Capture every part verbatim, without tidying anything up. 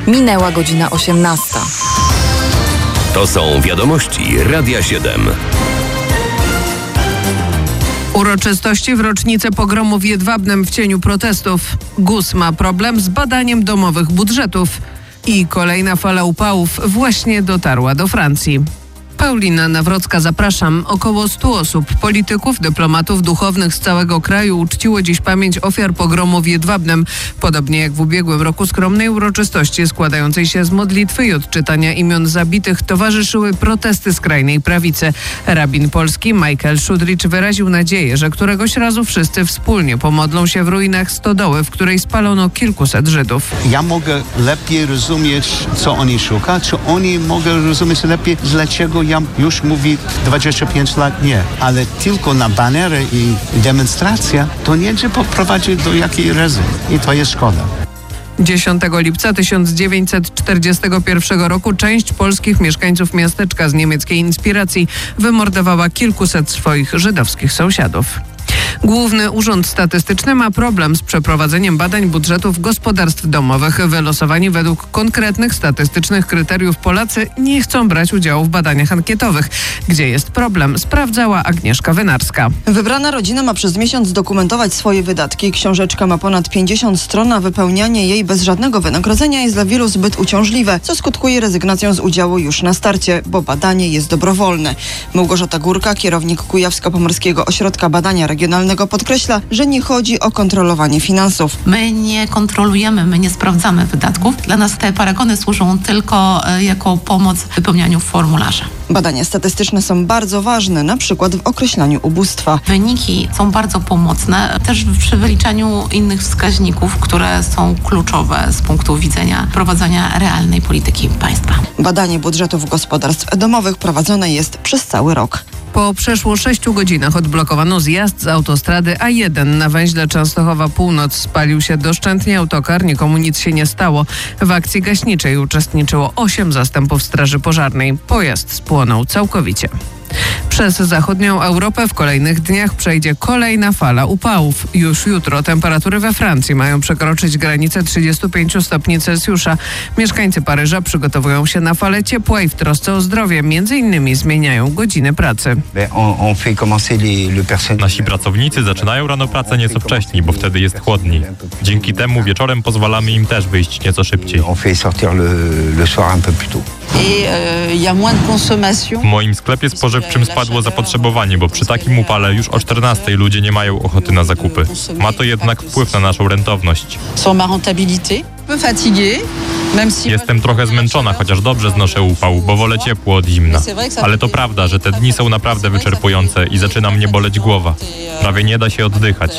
Minęła godzina osiemnasta. To są wiadomości Radia siedem. Uroczystości w rocznicę pogromu w Jedwabnem w cieniu protestów. G U S ma problem z badaniem domowych budżetów. I kolejna fala upałów właśnie dotarła do Francji. Paulina Nawrocka, zapraszam. Około stu osób, polityków, dyplomatów, duchownych z całego kraju uczciło dziś pamięć ofiar pogromu w Jedwabnem. Podobnie jak w ubiegłym roku skromnej uroczystości składającej się z modlitwy i odczytania imion zabitych towarzyszyły protesty skrajnej prawicy. Rabin polski Michael Szudricz wyraził nadzieję, że któregoś razu wszyscy wspólnie pomodlą się w ruinach stodoły, w której spalono kilkuset Żydów. Ja mogę lepiej rozumieć, co oni szukają, czy oni mogą rozumieć lepiej, dlaczego ja już mówię dwadzieścia pięć lat nie, ale tylko na banery i demonstracja to nie poprowadzi do jakiej rezy i to jest szkoda. dziesiątego lipca tysiąc dziewięćset czterdziestego pierwszego roku część polskich mieszkańców miasteczka z niemieckiej inspiracji wymordowała kilkuset swoich żydowskich sąsiadów. Główny Urząd Statystyczny ma problem z przeprowadzeniem badań budżetów gospodarstw domowych. Wylosowani według konkretnych statystycznych kryteriów Polacy nie chcą brać udziału w badaniach ankietowych. Gdzie jest problem, sprawdzała Agnieszka Wynarska. Wybrana rodzina ma przez miesiąc dokumentować swoje wydatki. Książeczka ma ponad pięćdziesiąt stron, a wypełnianie jej bez żadnego wynagrodzenia jest dla wielu zbyt uciążliwe, co skutkuje rezygnacją z udziału już na starcie, bo badanie jest dobrowolne. Małgorzata Górka, kierownik Kujawsko-Pomorskiego Ośrodka Badania Regionalnego, podkreśla, że nie chodzi o kontrolowanie finansów. My nie kontrolujemy, my nie sprawdzamy wydatków. Dla nas te paragony służą tylko jako pomoc w wypełnianiu formularza. Badania statystyczne są bardzo ważne, na przykład w określaniu ubóstwa. Wyniki są bardzo pomocne też przy wyliczaniu innych wskaźników, które są kluczowe z punktu widzenia prowadzenia realnej polityki państwa. Badanie budżetów gospodarstw domowych prowadzone jest przez cały rok. Po przeszło sześciu godzinach odblokowano zjazd z autostrady A jeden na węźle Częstochowa Północ. Spalił się doszczętnie autokar, nikomu nic się nie stało. W akcji gaśniczej uczestniczyło osiem zastępów straży pożarnej. Pojazd spłonął całkowicie. Przez zachodnią Europę w kolejnych dniach przejdzie kolejna fala upałów. Już jutro temperatury we Francji mają przekroczyć granicę trzydziestu pięciu stopni Celsjusza. Mieszkańcy Paryża przygotowują się na falę ciepła i w trosce o zdrowie między innymi zmieniają godziny pracy. Nasi pracownicy zaczynają rano pracę nieco wcześniej, bo wtedy jest chłodniej. Dzięki temu wieczorem pozwalamy im też wyjść nieco szybciej. W moim sklepie spożywczym spadło zapotrzebowanie, bo przy takim upale już o czternastej ludzie nie mają ochoty na zakupy. Ma to jednak wpływ na naszą rentowność. Jestem trochę zmęczona, chociaż dobrze znoszę upał, bo wolę ciepło od zimna. Ale to prawda, że te dni są naprawdę wyczerpujące i zaczyna mnie boleć głowa. Prawie nie da się oddychać.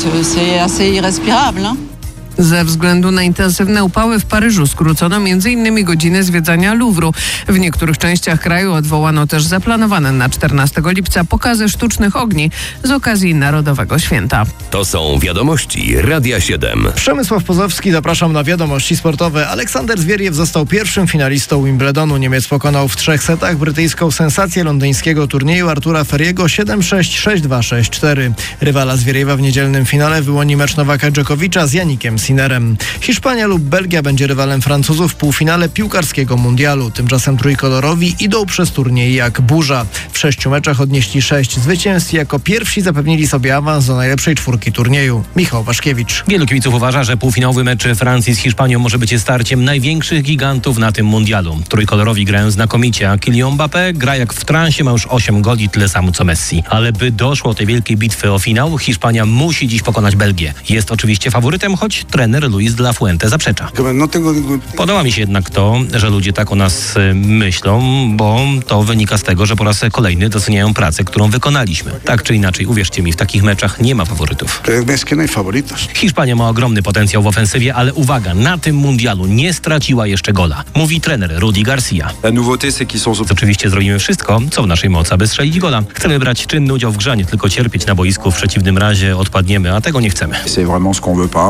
Ze względu na intensywne upały w Paryżu skrócono między innymi godziny zwiedzania Louvru. W niektórych częściach kraju odwołano też zaplanowane na czternastego lipca pokazy sztucznych ogni z okazji Narodowego Święta. To są wiadomości Radia siedem. Przemysław Pozowski, zapraszam na wiadomości sportowe. Aleksander Zwieriew został pierwszym finalistą Wimbledonu. Niemiec pokonał w trzech setach brytyjską sensację londyńskiego turnieju Artura Ferriego siedem sześć, sześć dwa, sześć cztery. Rywala Zwieriewa w niedzielnym finale wyłoni mecz Nowaka Dżokowicza z Janikiem Sinnerem. Hiszpania lub Belgia będzie rywalem Francuzów w półfinale piłkarskiego mundialu. Tymczasem trójkolorowi idą przez turniej jak burza. W sześciu meczach odnieśli sześć zwycięstw i jako pierwsi zapewnili sobie awans do najlepszej czwórki turnieju. Michał Waszkiewicz. Wielu kibiców uważa, że półfinałowy mecz Francji z Hiszpanią może być starciem największych gigantów na tym mundialu. Trójkolorowi grają znakomicie, a Kylian Mbappé gra jak w transie, ma już osiem goli, tyle samo co Messi. Ale by doszło do tej wielkiej bitwy o finał, Hiszpania musi dziś pokonać Belgię. Jest oczywiście faworytem, choć trener Luis de la Fuente zaprzecza. Podoba mi się jednak to, że ludzie tak o nas myślą, bo to wynika z tego, że po raz kolejny doceniają pracę, którą wykonaliśmy. Tak czy inaczej, uwierzcie mi, w takich meczach nie ma faworytów. Hiszpania ma ogromny potencjał w ofensywie, ale uwaga, na tym mundialu nie straciła jeszcze gola. Mówi trener Rudi Garcia. Oczywiście zrobimy wszystko, co w naszej mocy, aby strzelić gola. Chcemy brać czynny udział w grze, nie tylko cierpieć na boisku, w przeciwnym razie odpadniemy, a tego nie chcemy. Mecz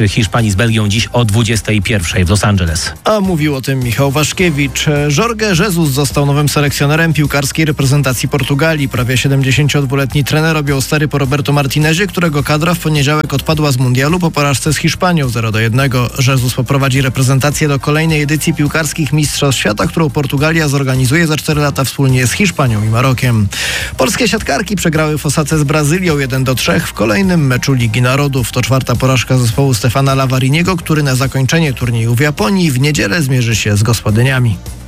meczy Hiszpanii z Belgią dziś o dwudziestej pierwszej w Los Angeles. A mówił o tym Michał Waszkiewicz. Jorge Jesus został nowym selekcjonerem piłkarskiej reprezentacji Portugalii. Prawie siedemdziesięciodwuletni trener objął stery po Roberto Martinezie, którego kadra w poniedziałek odpadła z mundialu po porażce z Hiszpanią zero do jednego. Jesus poprowadzi reprezentację do kolejnej edycji piłkarskich Mistrzostw Świata, którą Portugalia zorganizuje za cztery lata wspólnie z Hiszpanią i Marokiem. Polskie siatkarki przegrały w Osace z Brazylią jeden do trzech w kolejnym meczu Ligi Narodów. To czwarta porażka zespołu Stefana Lavariniego, który na zakończenie turnieju w Japonii w niedzielę zmierzy się z gospodyniami.